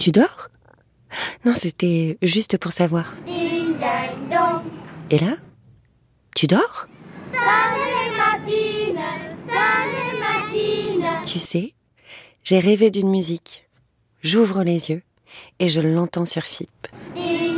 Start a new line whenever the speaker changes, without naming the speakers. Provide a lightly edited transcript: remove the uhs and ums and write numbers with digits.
Tu dors ? Non, c'était juste pour savoir.
Ding ding dong.
Et là ? Tu dors ?
Salut Martine, salut Martine.
Tu sais, j'ai rêvé d'une musique. J'ouvre les yeux et je l'entends sur FIP.
Ding